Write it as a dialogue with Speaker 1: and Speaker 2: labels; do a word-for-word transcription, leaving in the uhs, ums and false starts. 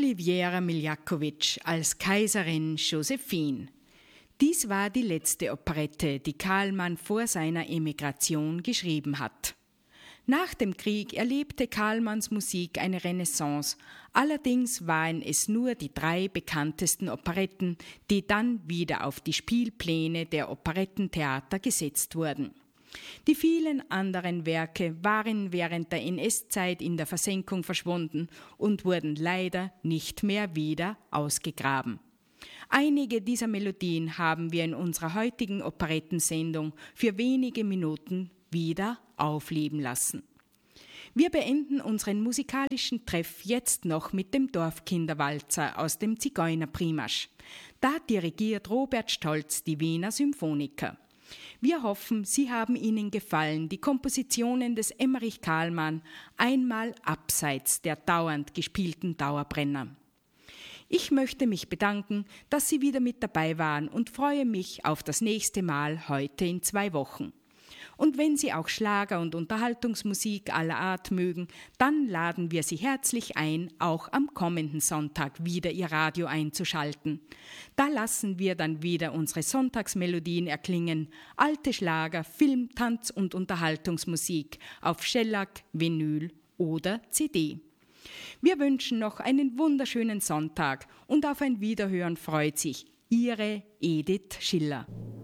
Speaker 1: Oliviera Miljaković als Kaiserin Josephine. Dies war die letzte Operette, die Kálmán vor seiner Emigration geschrieben hat. Nach dem Krieg erlebte Kálmáns Musik eine Renaissance, allerdings waren es nur die drei bekanntesten Operetten, die dann wieder auf die Spielpläne der Operettentheater gesetzt wurden. Die vielen anderen Werke waren während der N S-Zeit in der Versenkung verschwunden und wurden leider nicht mehr wieder ausgegraben. Einige dieser Melodien haben wir in unserer heutigen Operettensendung für wenige Minuten wieder aufleben lassen. Wir beenden unseren musikalischen Treff jetzt noch mit dem Dorfkinderwalzer aus dem Zigeunerprimasch. Da dirigiert Robert Stolz die Wiener Symphoniker. Wir hoffen, Sie haben Ihnen gefallen, die Kompositionen des Emmerich Kálmán, einmal abseits der dauernd gespielten Dauerbrenner. Ich möchte mich bedanken, dass Sie wieder mit dabei waren und freue mich auf das nächste Mal heute in zwei Wochen. Und wenn Sie auch Schlager und Unterhaltungsmusik aller Art mögen, dann laden wir Sie herzlich ein, auch am kommenden Sonntag wieder Ihr Radio einzuschalten. Da lassen wir dann wieder unsere Sonntagsmelodien erklingen, alte Schlager, Film-, Tanz- und Unterhaltungsmusik auf Schellack, Vinyl oder C D. Wir wünschen noch einen wunderschönen Sonntag und auf ein Wiederhören freut sich Ihre Edith Schiller.